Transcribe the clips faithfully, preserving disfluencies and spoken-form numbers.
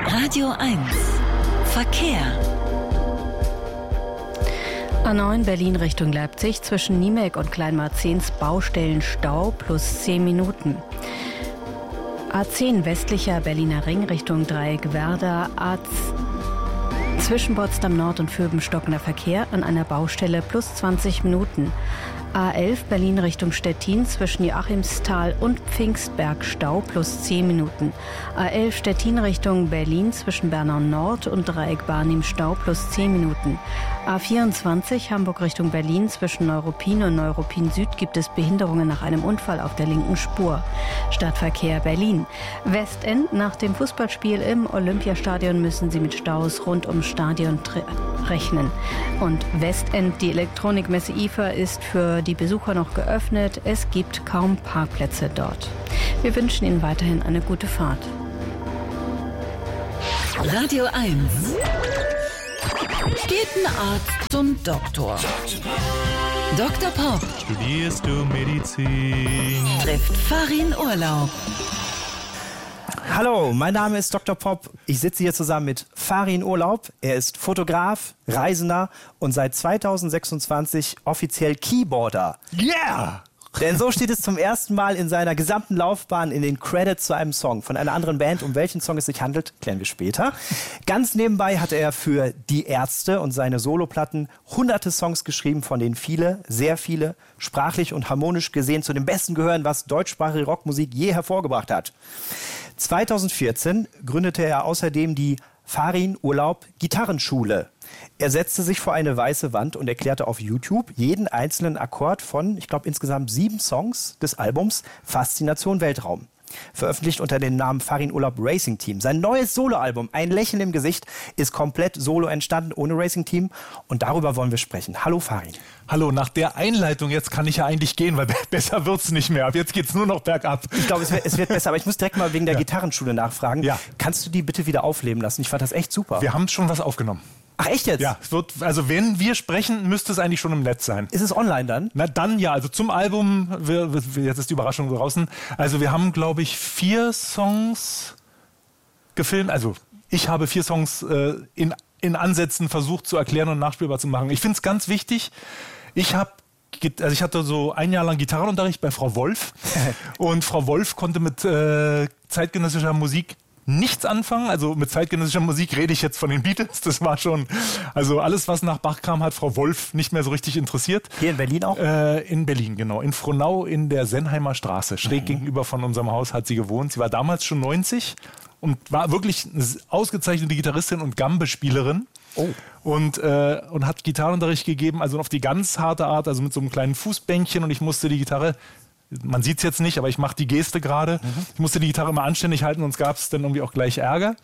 Radio eins Verkehr. A neun Berlin Richtung Leipzig zwischen Niemek und Kleinmarzehns Baustellenstau plus zehn Minuten. A zehn westlicher Berliner Ring Richtung Dreieck Werder. A zwischen Potsdam Nord und Vöben stockender Verkehr an einer Baustelle plus zwanzig Minuten. A elf Berlin Richtung Stettin zwischen Joachimsthal und Pfingstberg Stau plus zehn Minuten. A elf Stettin Richtung Berlin zwischen Bernau Nord und Dreieck Barnim Stau plus zehn Minuten. A vierundzwanzig Hamburg Richtung Berlin zwischen Neuruppin und Neuruppin Süd gibt es Behinderungen nach einem Unfall auf der linken Spur. Stadtverkehr Berlin. Westend nach dem Fußballspiel im Olympiastadion müssen Sie mit Staus rund ums Stadion rechnen. Und Westend, die Elektronikmesse I F A, ist für die Besucher noch geöffnet. Es gibt kaum Parkplätze dort. Wir wünschen Ihnen weiterhin eine gute Fahrt. Radio eins. Geht ein Arzt zum Doktor. Doktor Pop. Studierst du Medizin? Trifft Farin Urlaub. Hallo, mein Name ist Doktor Pop. Ich sitze hier zusammen mit Farin Urlaub. Er ist Fotograf, Reisender und seit zweitausendsechsundzwanzig offiziell Keyboarder. Yeah! Denn so steht es zum ersten Mal in seiner gesamten Laufbahn in den Credits zu einem Song von einer anderen Band. Um welchen Song es sich handelt, klären wir später. Ganz nebenbei hat er für Die Ärzte und seine Soloplatten hunderte Songs geschrieben, von denen viele, sehr viele, sprachlich und harmonisch gesehen zu den besten gehören, was deutschsprachige Rockmusik je hervorgebracht hat. zweitausendvierzehn gründete er außerdem die Farin Urlaub Gitarrenschule. Er setzte sich vor eine weiße Wand und erklärte auf YouTube jeden einzelnen Akkord von, ich glaube, insgesamt sieben Songs des Albums Faszination Weltraum. Veröffentlicht unter dem Namen Farin Urlaub Racing Team. Sein neues Soloalbum, Ein Lächeln im Gesicht, ist komplett solo entstanden, ohne Racing Team. Und darüber wollen wir sprechen. Hallo Farin. Hallo, nach der Einleitung, jetzt kann ich ja eigentlich gehen, weil besser wird's nicht mehr. Ab jetzt geht's nur noch bergab. Ich glaube, es wird, es wird besser, aber ich muss direkt mal wegen der ja. Gitarrenschule nachfragen. Ja. Kannst du die bitte wieder aufleben lassen? Ich fand das echt super. Wir haben schon was aufgenommen. Ach, echt jetzt? Ja, es wird, also wenn wir sprechen, müsste es eigentlich schon im Netz sein. Ist es online dann? Na dann ja, also zum Album, wir, jetzt ist die Überraschung draußen. Also wir haben, glaube ich, vier Songs gefilmt. Also ich habe vier Songs äh, in, in Ansätzen versucht zu erklären und nachspielbar zu machen. Ich finde es ganz wichtig. Ich habe Also ich hatte so ein Jahr lang Gitarrenunterricht bei Frau Wolf und Frau Wolf konnte mit äh, zeitgenössischer Musik nichts anfangen. Also mit zeitgenössischer Musik rede ich jetzt von den Beatles. Das war schon, also alles, was nach Bach kam, hat Frau Wolf nicht mehr so richtig interessiert. Hier in Berlin auch? Äh, in Berlin, genau. In Frohnau in der Senheimer Straße. Schräg mhm. gegenüber von unserem Haus hat sie gewohnt. Sie war damals schon neunzig und war wirklich eine ausgezeichnete Gitarristin und Gambe-Spielerin. Oh. Und, äh, und hat Gitarrenunterricht gegeben, also auf die ganz harte Art, also mit so einem kleinen Fußbänkchen, und ich musste die Gitarre, man sieht es jetzt nicht, aber ich mache die Geste gerade, mhm. ich musste die Gitarre immer anständig halten, sonst gab es dann irgendwie auch gleich Ärger.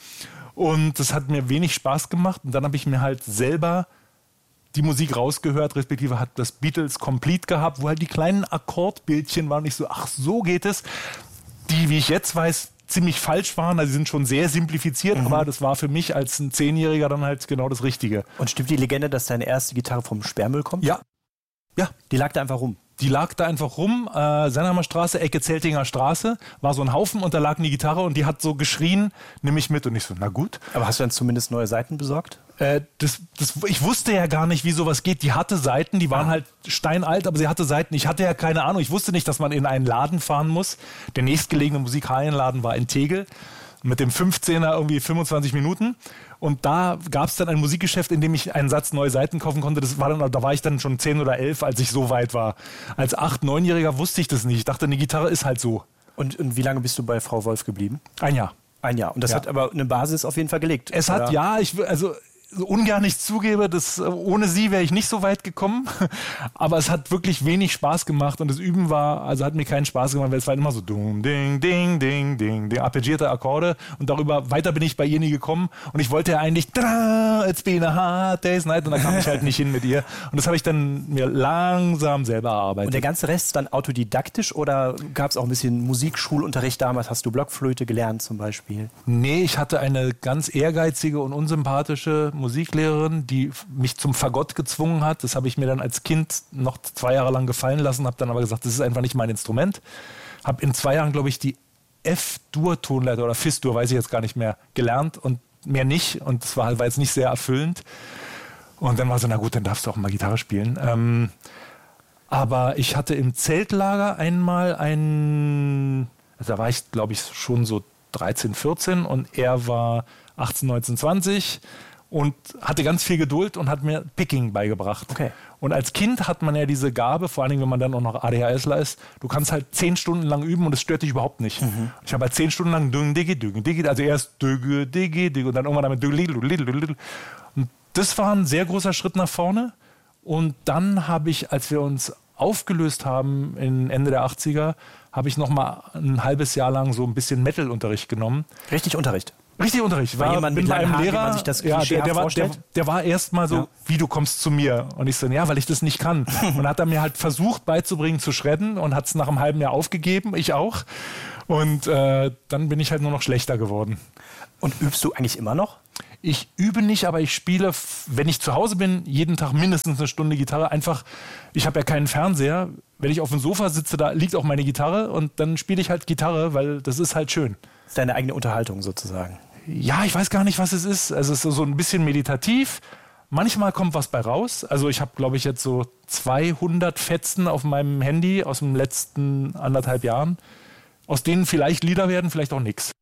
Und das hat mir wenig Spaß gemacht, und dann habe ich mir halt selber die Musik rausgehört, respektive hat das Beatles Complete gehabt, wo halt die kleinen Akkordbildchen waren, und ich so, ach, so geht es. Die, wie ich jetzt weiß, ziemlich falsch waren, also sie sind schon sehr simplifiziert, mhm. aber das war für mich als ein Zehnjähriger dann halt genau das Richtige. Und stimmt die Legende, dass deine erste Gitarre vom Sperrmüll kommt? Ja. Ja. Die lag da einfach rum? Die lag da einfach rum, äh, Senheimer Straße, Ecke Zeltinger Straße, war so ein Haufen, und da lag eine Gitarre und die hat so geschrien, nimm mich mit, und ich so, na gut. Aber hast du dann zumindest neue Saiten besorgt? Äh, das, das, ich wusste ja gar nicht, wie sowas geht. Die hatte Saiten, die waren ah. halt steinalt, aber sie hatte Saiten. Ich hatte ja keine Ahnung, ich wusste nicht, dass man in einen Laden fahren muss. Der nächstgelegene Musikhallenladen war in Tegel. Mit dem fünfzehner irgendwie fünfundzwanzig Minuten. Und da gab es dann ein Musikgeschäft, in dem ich einen Satz neue Seiten kaufen konnte. Das war dann, da war ich dann schon zehn oder elf, als ich so weit war. Als acht-, neunjähriger wusste ich das nicht. Ich dachte, eine Gitarre ist halt so. Und, und wie lange bist du bei Frau Wolf geblieben? Ein Jahr. Ein Jahr. Und das ja. hat aber eine Basis auf jeden Fall gelegt. Es hat, oder? ja, ich also so ungern ich zugebe, dass ohne sie wäre ich nicht so weit gekommen. Aber es hat wirklich wenig Spaß gemacht, und das Üben war, also hat mir keinen Spaß gemacht, weil es war immer so ding, ding, ding, ding, ding, ding, arpeggierte Akkorde, und darüber weiter bin ich bei ihr nie gekommen, und ich wollte ja eigentlich It's been a hard day's night, und da kam ich halt nicht hin mit ihr, und das habe ich dann mir langsam selber erarbeitet. Und der ganze Rest ist dann autodidaktisch, oder gab es auch ein bisschen Musikschulunterricht damals? Hast du Blockflöte gelernt zum Beispiel? Nee, ich hatte eine ganz ehrgeizige und unsympathische Musiklehrerin, die mich zum Fagott gezwungen hat. Das habe ich mir dann als Kind noch zwei Jahre lang gefallen lassen, habe dann aber gesagt, das ist einfach nicht mein Instrument. Habe in zwei Jahren, glaube ich, die F-Dur-Tonleiter oder Fis-Dur, weiß ich jetzt gar nicht mehr, gelernt, und mehr nicht. Und das war, war jetzt nicht sehr erfüllend. Und dann war so, na gut, dann darfst du auch mal Gitarre spielen. Ähm, aber ich hatte im Zeltlager einmal einen, also da war ich, glaube ich, schon so dreizehn, vierzehn und er war achtzehn, neunzehn, zwanzig und hatte ganz viel Geduld und hat mir Picking beigebracht. Okay. Und als Kind hat man ja diese Gabe, vor allem wenn man dann auch noch ADHSler ist, du kannst halt zehn Stunden lang üben und es stört dich überhaupt nicht. Mhm. Ich habe halt zehn Stunden lang düng, diggi, düng, diggi, also erst dügge, diggi, diggi und dann irgendwann damit dügge, dügge, und das war ein sehr großer Schritt nach vorne. Und dann habe ich, als wir uns aufgelöst haben, in Ende der achtziger, habe ich noch mal ein halbes Jahr lang so ein bisschen Metal-Unterricht genommen. Richtig Unterricht? Richtig Unterricht. Ich war jemand bin mit bei einem Haaren, Lehrer, wie man sich das ja, der, der, war, der, der war erst mal so, ja. wie du kommst zu mir. Und ich so, ja, weil ich das nicht kann. Und hat er mir halt versucht beizubringen zu shredden und hat es nach einem halben Jahr aufgegeben, ich auch. Und äh, dann bin ich halt nur noch schlechter geworden. Und übst du eigentlich immer noch? Ich übe nicht, aber ich spiele, wenn ich zu Hause bin, jeden Tag mindestens eine Stunde Gitarre. Einfach, ich habe ja keinen Fernseher. Wenn ich auf dem Sofa sitze, da liegt auch meine Gitarre und dann spiele ich halt Gitarre, weil das ist halt schön. Das ist deine eigene Unterhaltung sozusagen. Ja, ich weiß gar nicht, was es ist. Also es ist so ein bisschen meditativ. Manchmal kommt was bei raus. Also ich habe, glaube ich, jetzt so zweihundert Fetzen auf meinem Handy aus den letzten anderthalb Jahren, aus denen vielleicht Lieder werden, vielleicht auch nichts.